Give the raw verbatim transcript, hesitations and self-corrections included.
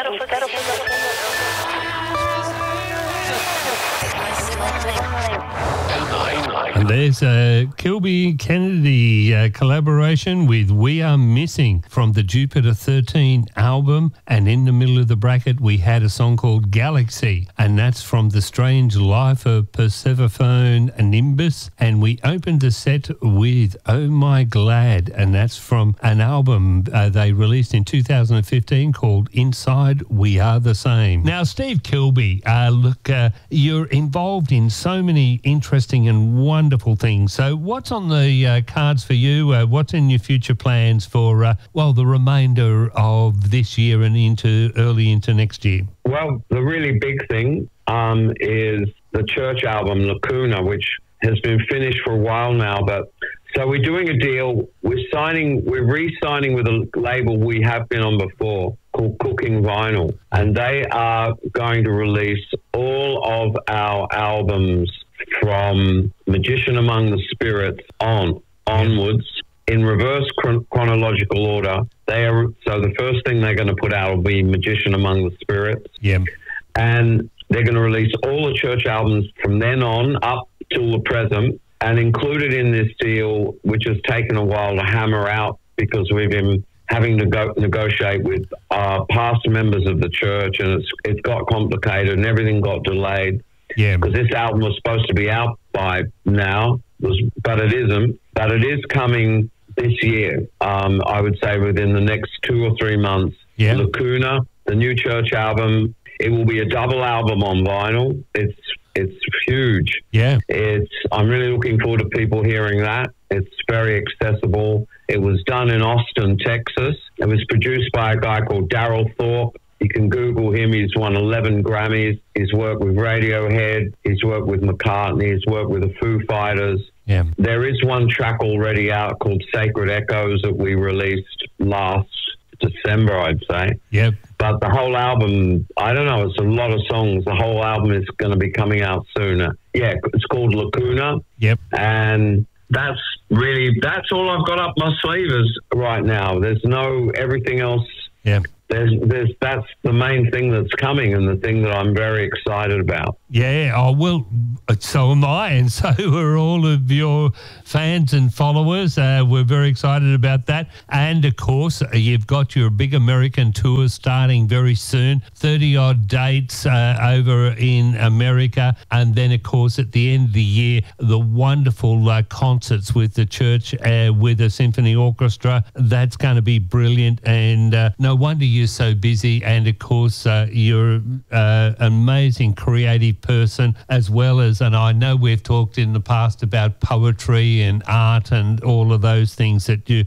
And there's a Kilby Kennedy uh, collaboration with We Are Missing from the Jupiter thirteen album. And in the middle of the bracket, we had a song called Galaxy, and that's from The Strange Life of Persephone Nimbus. And we opened the set with Oh My Glad, and that's from an album uh, they released in two thousand fifteen called Inside We Are the Same. Now, Steve Kilby, uh, look, uh, you're involved in so many interesting and wonderful things. So what's on the uh, cards for you? Uh, what's in your future plans for, uh, well, the remainder of this year and into early into next year? Well, the really big thing um, is the church album, Lacuna, which has been finished for a while now. But so we're doing a deal. We're signing, we're re-signing with a label we have been on before called Cooking Vinyl. And they are going to release all of our albums from Magician Among the Spirits on onwards in reverse chron- chronological order. They are so the first thing they're going to put out will be Magician Among the Spirits. Yeah. And they're going to release all the church albums from then on up till the present. And included in this deal, which has taken a while to hammer out because we've been having to go negotiate with uh, past members of the church, and it's it got complicated and everything got delayed. Yeah, because this album was supposed to be out by now, was, but it isn't. But it is coming this year. Um, I would say within the next two or three months. Yeah, Lacuna, the new church album. It will be a double album on vinyl. It's it's huge. Yeah, it's. I'm really looking forward to people hearing that. It's very accessible. It was done in Austin, Texas. It was produced by a guy called Daryl Thorpe. You can Google him. He's won eleven Grammys. He's worked with Radiohead. He's worked with McCartney. He's worked with the Foo Fighters. Yeah. There is one track already out called Sacred Echoes that we released last December, I'd say. Yep. But the whole album, I don't know, it's a lot of songs. The whole album is going to be coming out sooner. Yeah, it's called Lacuna. Yep. And that's really, that's all I've got up my sleeve is right now. There's no, everything else. Yeah. There's, there's, that's the main thing that's coming and the thing that I'm very excited about. Yeah, oh, well, so am I, and so are all of your fans and followers. Uh, we're very excited about that. And, of course, you've got your big American tour starting very soon, thirty-odd dates uh, over in America. And then, of course, at the end of the year, the wonderful uh, concerts with the church, uh, with the symphony orchestra. That's going to be brilliant, and uh, no wonder you're so busy. And, of course, uh, you're uh, an amazing creative person as well as, and I know we've talked in the past about poetry and art and all of those things that you